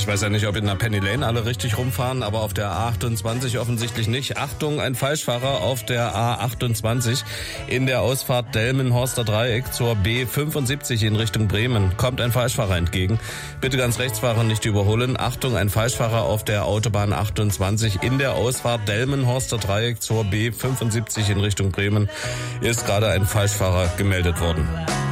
weiß ja nicht, ob in der Penny Lane alle richtig rumfahren, aber auf der A28 offensichtlich nicht. Achtung, ein Falschfahrer auf der A28 in der Ausfahrt Delmenhorster Dreieck zur B75 in Richtung Bremen. Kommt ein Falschfahrer entgegen. Bitte ganz rechts fahren, nicht überholen. Achtung, ein Falschfahrer auf der Autobahn 28 in der Ausfahrt Delmenhorster Dreieck zur B75 in Richtung Bremen. Ist gerade ein Falschfahrer gemeldet worden.